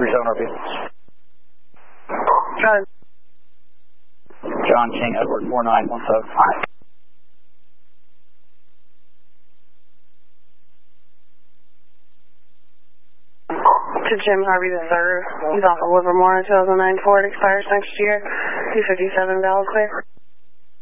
RP. John King, Edward 4917. To Jim Harvey III, he's off of Livermore, 2009 Ford, expires next year, 257 valid clear.